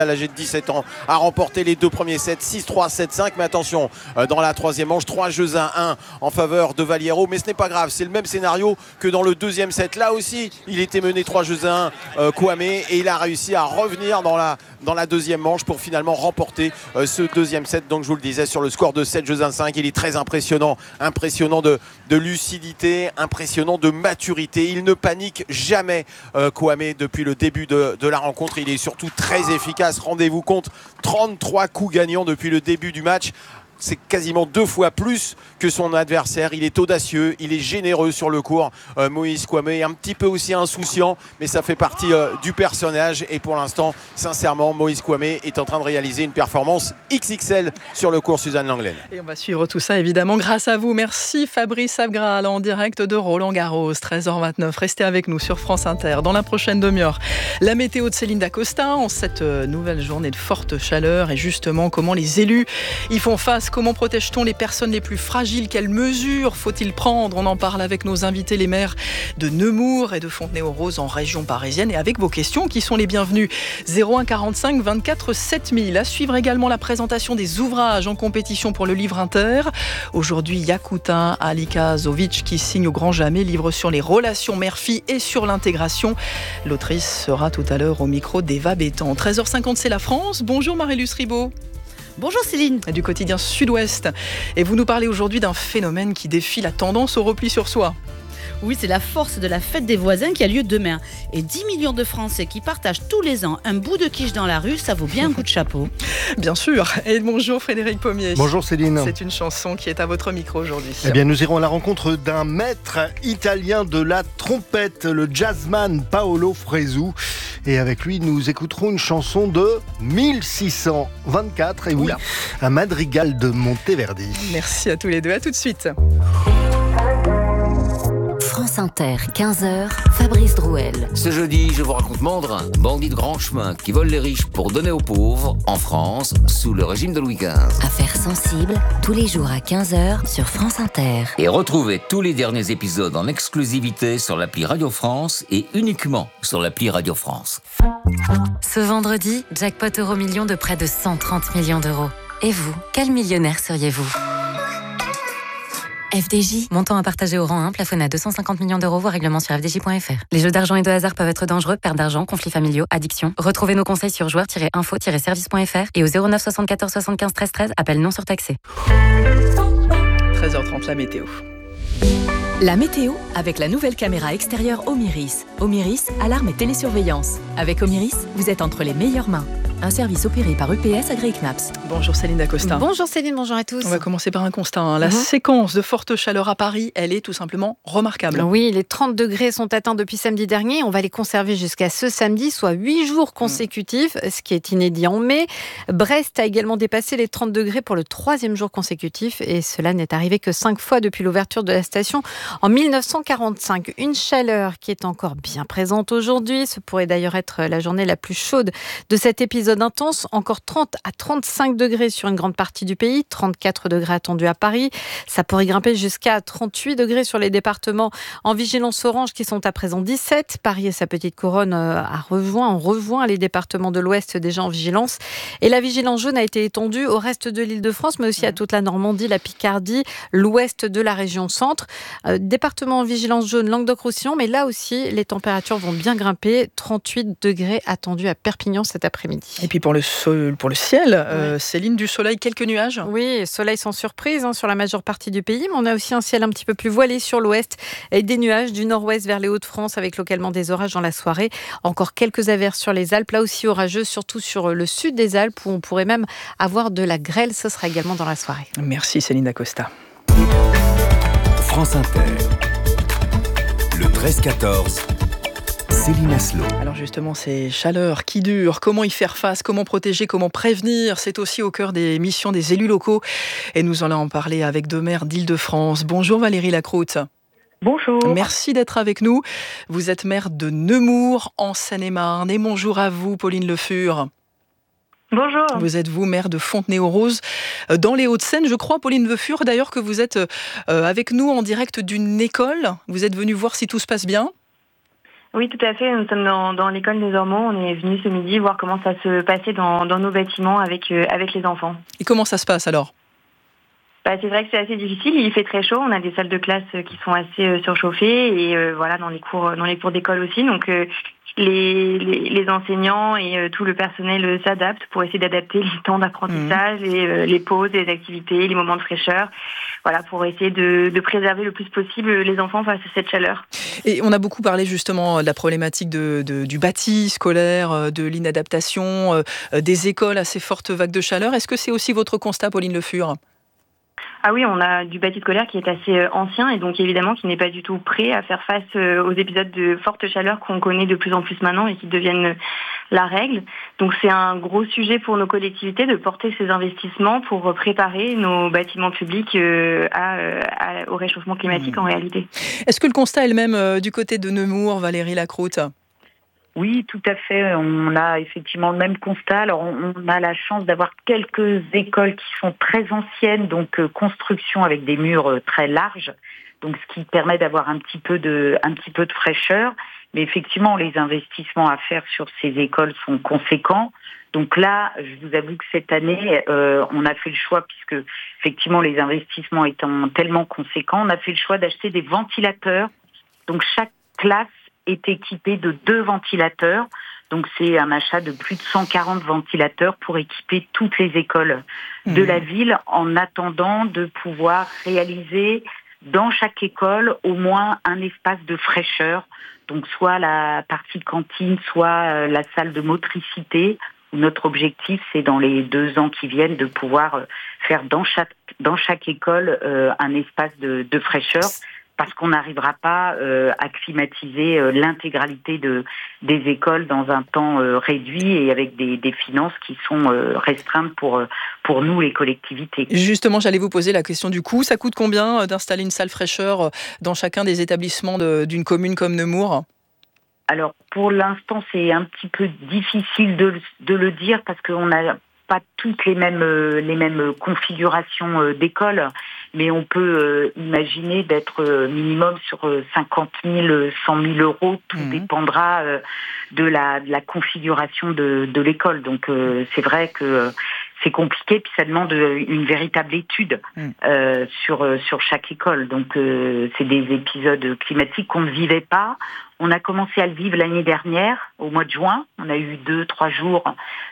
Âgé de 17 ans, a remporté les 2 premiers sets, 6-3, 7-5. Mais attention, dans la troisième manche, 3 jeux à 1 en faveur de Valliero. Mais ce n'est pas grave, c'est le même scénario que dans le deuxième set. Là aussi, il était mené 3 jeux à 1, Kwame, et il a réussi à revenir dans la deuxième manche pour finalement remporter ce deuxième set. Donc je vous le disais, sur le score de 7 jeux à 5, il est très impressionnant de lucidité, impressionnant de maturité. Il ne panique jamais, Kwame, depuis le début de la rencontre. Il est surtout très efficace. Rendez-vous compte, 33 coups gagnants depuis le début du match. C'est quasiment 2 fois plus que son adversaire. Il est audacieux, il est généreux sur le court. Moïse Kwame est un petit peu aussi insouciant, mais ça fait partie du personnage. Et pour l'instant, sincèrement, Moïse Kwame est en train de réaliser une performance XXL sur le court Suzanne Lenglen. Et on va suivre tout ça évidemment grâce à vous. Merci Fabrice Abgral en direct de Roland-Garros, 13h29. Restez avec nous sur France Inter. Dans la prochaine demi-heure, la météo de Céline Dacosta en cette nouvelle journée de forte chaleur et justement comment les élus y font face. Comment protège-t-on les personnes les plus fragiles? Quelles mesures faut-il prendre? On en parle avec nos invités, les maires de Nemours et de Fontenay-aux-Roses en région parisienne. Et avec vos questions qui sont les bienvenues. 01 45 24 7000. À suivre également la présentation des ouvrages en compétition pour le livre inter. Aujourd'hui, Yakutin Alikazovic qui signe au grand jamais, livre sur les relations mère-fille et sur l'intégration. L'autrice sera tout à l'heure au micro d'Eva Bétan. 13h50, c'est la France. Bonjour Marie-Luce Ribaud. Bonjour Céline. Du quotidien Sud-Ouest. Et vous nous parlez aujourd'hui d'un phénomène qui défie la tendance au repli sur soi. Oui, c'est la force de la fête des voisins qui a lieu demain. Et 10 millions de Français qui partagent tous les ans un bout de quiche dans la rue, ça vaut bien un coup de chapeau. Bien sûr. Et bonjour Frédéric Pommier. Bonjour Céline. C'est une chanson qui est à votre micro aujourd'hui. Eh bien, nous irons à la rencontre d'un maître italien de la trompette, le jazzman Paolo Fresu. Et avec lui, nous écouterons une chanson de 1624. Et oui, Oula. Un madrigal de Monteverdi. Merci à tous les deux. À tout de suite. France Inter, 15h, Fabrice Drouel. Ce jeudi, je vous raconte Mandrin, bandit de grand chemin qui vole les riches pour donner aux pauvres, en France, sous le régime de Louis XV. Affaires sensibles, tous les jours à 15h sur France Inter. Et retrouvez tous les derniers épisodes en exclusivité sur l'appli Radio France et uniquement sur l'appli Radio France. Ce vendredi, jackpot euro-million de près de 130 millions d'euros. Et vous, quel millionnaire seriez-vous ? FDJ, montant à partager au rang 1, plafonné à 250 millions d'euros, voire règlement sur fdj.fr. Les jeux d'argent et de hasard peuvent être dangereux, perte d'argent, conflits familiaux, addiction. Retrouvez nos conseils sur joueurs-info-service.fr et au 09 74 75 13 13, appel non surtaxé. 13h30, la météo. La météo avec la nouvelle caméra extérieure Omiris. Omiris, alarme et télésurveillance. Avec Omiris, vous êtes entre les meilleures mains. Un service opéré par UPS AgriKnaps. Bonjour Céline Dacosta. Bonjour Céline, bonjour à tous. On va commencer par un constat. La séquence de forte chaleur à Paris, elle est tout simplement remarquable. Oui, les 30 degrés sont atteints depuis samedi dernier. On va les conserver jusqu'à ce samedi, soit 8 jours consécutifs, ce qui est inédit en mai. Brest a également dépassé les 30 degrés pour le 3e jour consécutif. Et cela n'est arrivé que 5 fois depuis l'ouverture de la station en 1945. Une chaleur qui est encore bien présente aujourd'hui. Ce pourrait d'ailleurs être la journée la plus chaude de cet épisode intense. Encore 30 à 35 degrés sur une grande partie du pays. 34 degrés attendus à Paris. Ça pourrait grimper jusqu'à 38 degrés sur les départements en vigilance orange qui sont à présent 17. Paris et sa petite couronne ont rejoint les départements de l'Ouest déjà en vigilance. Et la vigilance jaune a été étendue au reste de l'Île-de-France, mais aussi à toute la Normandie, la Picardie, l'Ouest de la région centre. Département en vigilance jaune, Languedoc-Roussillon, mais là aussi, les températures vont bien grimper. 38 degrés attendus à Perpignan cet après-midi. Et puis pour le ciel, Céline, du soleil, quelques nuages. Oui, soleil sans surprise sur la majeure partie du pays, mais on a aussi un ciel un petit peu plus voilé sur l'ouest et des nuages du nord-ouest vers les Hauts-de-France avec localement des orages dans la soirée. Encore quelques averses sur les Alpes, là aussi orageuses, surtout sur le sud des Alpes où on pourrait même avoir de la grêle. Ce sera également dans la soirée. Merci Céline Dacosta. France Inter, le 13-14, Céline Aslo. Alors justement, ces chaleurs qui durent, comment y faire face, comment protéger, comment prévenir, c'est aussi au cœur des missions des élus locaux. Et nous allons en parler avec 2 maires d'Île-de-France. Bonjour Valérie Lacroute. Bonjour. Merci d'être avec nous. Vous êtes maire de Nemours, en Seine-et-Marne. Et bonjour à vous, Pauline Le Fur. Bonjour. Vous êtes vous, maire de Fontenay-aux-Roses, dans les Hauts-de-Seine. Je crois, Pauline Le Fur, d'ailleurs, que vous êtes avec nous en direct d'une école. Vous êtes venue voir si tout se passe bien. Oui, tout à fait. Nous sommes dans l'école des Ormeaux. On est venus ce midi voir comment ça se passait dans nos bâtiments avec les enfants. Et comment ça se passe alors ? C'est vrai que c'est assez difficile. Il fait très chaud. On a des salles de classe qui sont assez surchauffées et voilà dans les cours d'école aussi. Donc les enseignants et tout le personnel s'adaptent pour essayer d'adapter les temps d'apprentissage et les pauses, les activités, les moments de fraîcheur. Voilà, pour essayer de préserver le plus possible les enfants face à cette chaleur. Et on a beaucoup parlé justement de la problématique du bâti scolaire, de l'inadaptation, des écoles à ces fortes vagues de chaleur. Est-ce que c'est aussi votre constat, Pauline Le Fur ? Ah oui, on a du bâti scolaire qui est assez ancien et donc évidemment qui n'est pas du tout prêt à faire face aux épisodes de forte chaleur qu'on connaît de plus en plus maintenant et qui deviennent la règle. Donc c'est un gros sujet pour nos collectivités de porter ces investissements pour préparer nos bâtiments publics au réchauffement climatique en réalité. Est-ce que le constat est le même du côté de Nemours, Valérie Lacroute ? Oui, tout à fait. On a effectivement le même constat. Alors, on a la chance d'avoir quelques écoles qui sont très anciennes, donc construction avec des murs très larges, donc ce qui permet d'avoir un petit peu de fraîcheur. Mais effectivement, les investissements à faire sur ces écoles sont conséquents. Donc là, je vous avoue que cette année, on a fait le choix, puisque effectivement les investissements étant tellement conséquents, on a fait le choix d'acheter des ventilateurs. Donc chaque classe est équipé de 2 ventilateurs. Donc c'est un achat de plus de 140 ventilateurs pour équiper toutes les écoles de la ville en attendant de pouvoir réaliser dans chaque école au moins un espace de fraîcheur. Donc soit la partie cantine, soit la salle de motricité. Notre objectif, c'est dans les 2 ans qui viennent de pouvoir faire dans chaque école un espace de fraîcheur. Parce qu'on n'arrivera pas à climatiser l'intégralité des écoles dans un temps réduit et avec des finances qui sont restreintes pour nous, les collectivités. Justement, j'allais vous poser la question du coût. Ça coûte combien d'installer une salle fraîcheur dans chacun des établissements d'une commune comme Nemours ? Alors, pour l'instant, c'est un petit peu difficile de le dire parce qu'on n'a pas toutes les mêmes configurations d'écoles, mais on peut imaginer d'être minimum sur 50 000, 100 000 euros. Tout dépendra de la configuration de l'école. Donc c'est vrai que c'est compliqué, puis ça demande une véritable étude sur chaque école. Donc c'est des épisodes climatiques qu'on ne vivait pas. On a commencé à le vivre l'année dernière, au mois de juin. On a eu 2-3 jours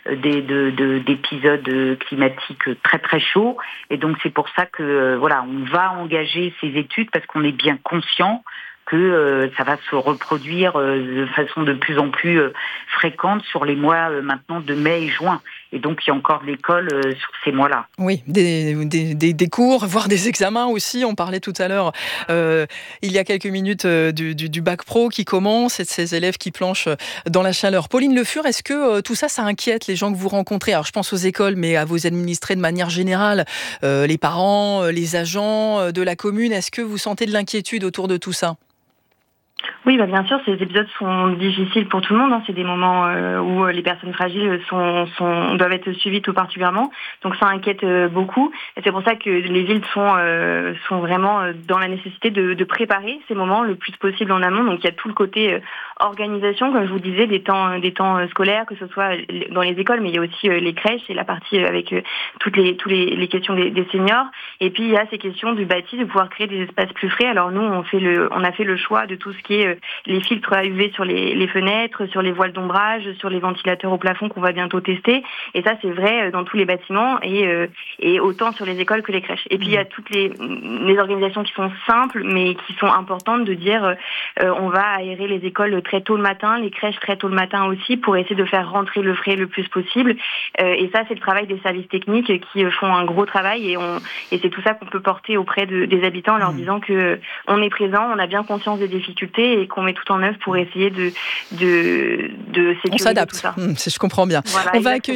d'épisodes climatiques très très chauds. Et donc c'est pour ça que voilà, on va engager ces études parce qu'on est bien conscient que ça va se reproduire de façon de plus en plus fréquente sur les mois maintenant de mai et juin. Et donc, il y a encore de l'école sur ces mois-là. Oui, des cours, voire des examens aussi. On parlait tout à l'heure, il y a quelques minutes, du bac pro qui commence et de ces élèves qui planchent dans la chaleur. Pauline Le Fur, est-ce que tout ça inquiète les gens que vous rencontrez ? Alors, je pense aux écoles, mais à vos administrés de manière générale, les parents, les agents de la commune. Est-ce que vous sentez de l'inquiétude autour de tout ça ? Oui, bien sûr, ces épisodes sont difficiles pour tout le monde. C'est des moments où les personnes fragiles doivent être suivies tout particulièrement. Donc ça inquiète beaucoup. Et c'est pour ça que les villes sont vraiment dans la nécessité de préparer ces moments le plus possible en amont. Donc il y a tout le côté organisation, comme je vous disais, des temps scolaires, que ce soit dans les écoles, mais il y a aussi les crèches et la partie avec toutes les questions des seniors. Et puis il y a ces questions du bâti, de pouvoir créer des espaces plus frais. Alors nous, on a fait le choix de tout ce qui est les filtres à UV sur les fenêtres, sur les voiles d'ombrage, sur les ventilateurs au plafond qu'on va bientôt tester. Et ça, c'est vrai dans tous les bâtiments et autant sur les écoles que les crèches. Et puis, il y a toutes les organisations qui sont simples, mais qui sont importantes de dire on va aérer les écoles très tôt le matin, les crèches très tôt le matin aussi, pour essayer de faire rentrer le frais le plus possible. Et ça, c'est le travail des services techniques qui font un gros travail. Et c'est tout ça qu'on peut porter auprès des habitants en leur disant que on est présent, on a bien conscience des difficultés et qu'on met tout en œuvre pour essayer de sécuriser on s'adapte. Tout ça. Je comprends bien. Voilà,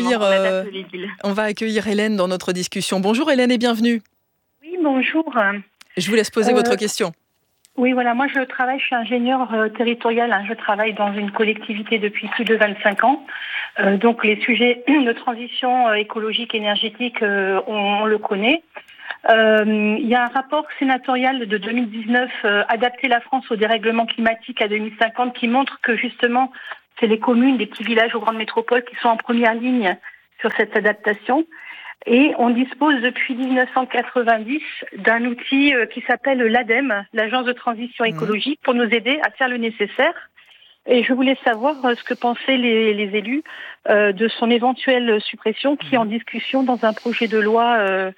on va accueillir Hélène dans notre discussion. Bonjour Hélène et bienvenue. Oui, bonjour. Je vous laisse poser votre question. Oui, voilà, moi je suis ingénieure territoriale, je travaille dans une collectivité depuis plus de 25 ans. Donc les sujets de transition écologique, énergétique, on le connaît. Il y a un rapport sénatorial de 2019, Adapter la France au dérèglement climatique à 2050, qui montre que justement, c'est les communes, les petits villages aux grandes métropoles qui sont en première ligne sur cette adaptation. Et on dispose depuis 1990 d'un outil qui s'appelle l'ADEME, l'Agence de transition écologique, pour nous aider à faire le nécessaire. Et je voulais savoir ce que pensaient les élus de son éventuelle suppression qui est en discussion dans un projet de loi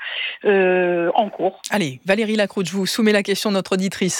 en cours. Allez, Valérie Lacroute, je vous soumets la question de notre auditrice.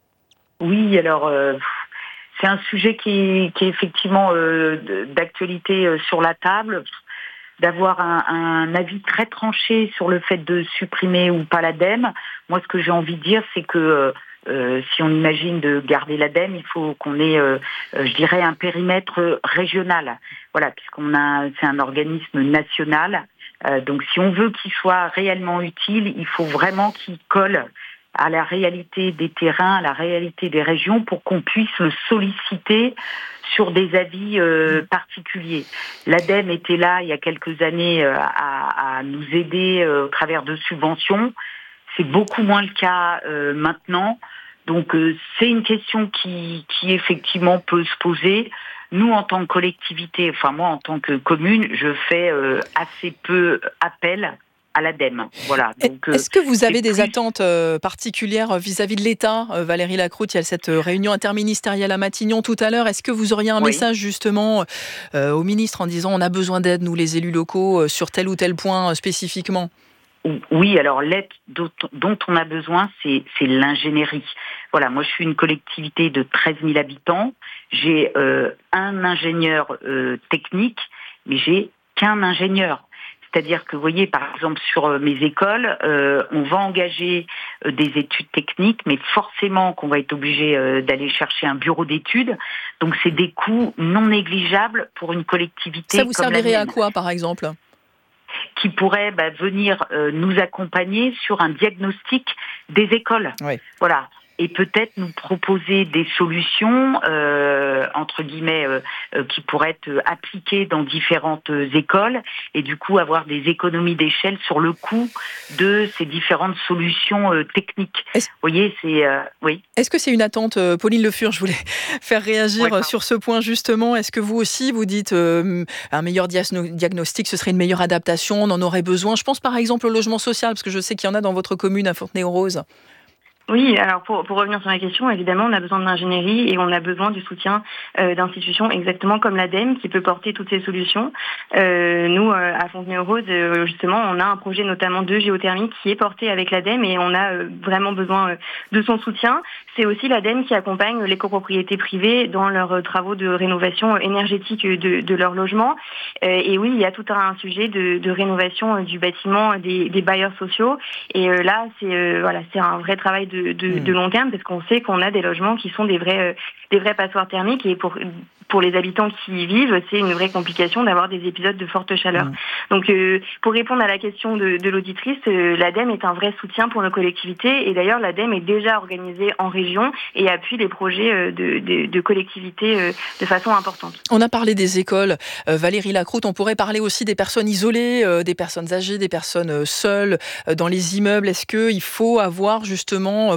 Oui, alors c'est un sujet qui est effectivement d'actualité sur la table. D'avoir un avis très tranché sur le fait de supprimer ou pas l'ADEME. Moi, ce que j'ai envie de dire, c'est que si on imagine de garder l'ADEME, il faut qu'on ait, je dirais, un périmètre régional. Voilà, c'est un organisme national. Donc, si on veut qu'il soit réellement utile, il faut vraiment qu'il colle à la réalité des terrains, à la réalité des régions, pour qu'on puisse le solliciter sur des avis particuliers. L'ADEME était là il y a quelques années à nous aider au travers de subventions. C'est beaucoup moins le cas maintenant. Donc c'est une question qui effectivement peut se poser. Nous, en tant que collectivité, enfin moi en tant que commune, je fais assez peu appel à l'ADEME. Voilà. Donc, est-ce que vous avez des attentes particulières vis-à-vis de l'État, Valérie Lacroute? Il y a cette réunion interministérielle à Matignon tout à l'heure. Est-ce que vous auriez un message justement au ministre en disant on a besoin d'aide, nous les élus locaux, sur tel ou tel point spécifiquement? Oui, alors l'aide dont on a besoin, c'est l'ingénierie. Voilà, moi je suis une collectivité de 13 000 habitants. J'ai un ingénieur technique, mais j'ai qu'un ingénieur. C'est-à-dire que, vous voyez, par exemple, sur mes écoles, on va engager des études techniques, mais forcément qu'on va être obligé d'aller chercher un bureau d'études. Donc, c'est des coûts non négligeables pour une collectivité. Ça vous comme servirait la à mienne, quoi, par exemple? qui pourrait venir nous accompagner sur un diagnostic des écoles. Oui. Voilà. Et peut-être nous proposer des solutions, entre guillemets, qui pourraient être appliquées dans différentes écoles et du coup avoir des économies d'échelle sur le coût de ces différentes solutions techniques. Vous voyez, c'est... oui. Est-ce que c'est une attente, Pauline Le Fur, je voulais faire réagir sur ce point justement. Est-ce que vous aussi, vous dites un meilleur diagnostic, ce serait une meilleure adaptation, on en aurait besoin? Je pense par exemple au logement social, parce que je sais qu'il y en a dans votre commune à Fontenay-aux-Roses. Oui, alors pour revenir sur la question, évidemment, on a besoin de l'ingénierie et on a besoin du soutien d'institutions exactement comme l'ADEME qui peut porter toutes ces solutions. Nous, à Fontenay-aux-Roses, justement, on a un projet notamment de géothermie qui est porté avec l'ADEME et on a vraiment besoin de son soutien. C'est aussi l'ADEME qui accompagne les copropriétés privées dans leurs travaux de rénovation énergétique de leur logement. Et oui, il y a tout un sujet de rénovation du bâtiment des bailleurs sociaux. Et là, c'est un vrai travail de long terme parce qu'on sait qu'on a des logements qui sont des vrais passoires thermiques et pour les habitants qui y vivent, c'est une vraie complication d'avoir des épisodes de forte chaleur. Donc pour répondre à la question de l'auditrice, l'ADEME est un vrai soutien pour nos collectivités et d'ailleurs l'ADEME est déjà organisée en région et appuie les projets de collectivités de façon importante. On a parlé des écoles, Valérie Lacroute, on pourrait parler aussi des personnes isolées, des personnes âgées, des personnes seules dans les immeubles. Est-ce qu'il faut avoir justement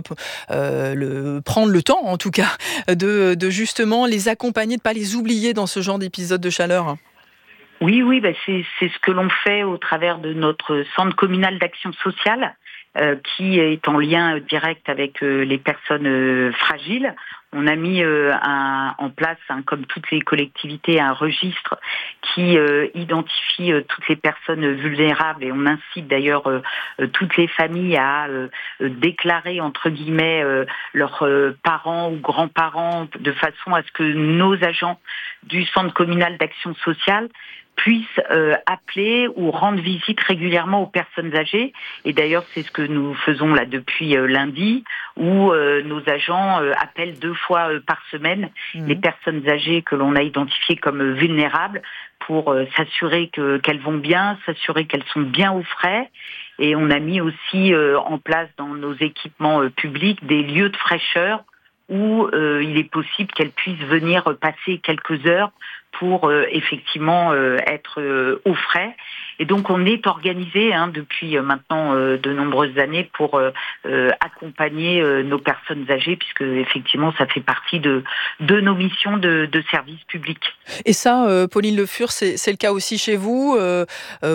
prendre le temps en tout cas de justement les accompagner, de ne pas les oublier dans ce genre d'épisode de chaleur? Oui, c'est ce que l'on fait au travers de notre centre communal d'action sociale qui est en lien direct avec les personnes fragiles. On a mis en place, comme toutes les collectivités, un registre qui identifie toutes les personnes vulnérables et on incite d'ailleurs toutes les familles à déclarer entre guillemets leurs parents ou grands-parents de façon à ce que nos agents du centre communal d'action sociale puissent appeler ou rendre visite régulièrement aux personnes âgées. Et d'ailleurs, c'est ce que nous faisons là depuis lundi, où nos agents appellent 2 fois par semaine les personnes âgées que l'on a identifiées comme vulnérables pour s'assurer qu'elles vont bien, s'assurer qu'elles sont bien au frais. Et on a mis aussi en place dans nos équipements publics des lieux de fraîcheur où il est possible qu'elles puissent venir passer quelques heures pour effectivement être au frais. Et donc on est organisé depuis maintenant de nombreuses années pour accompagner nos personnes âgées, puisque effectivement ça fait partie de nos missions de service public. Et ça, Pauline Le Fur, c'est le cas aussi chez vous.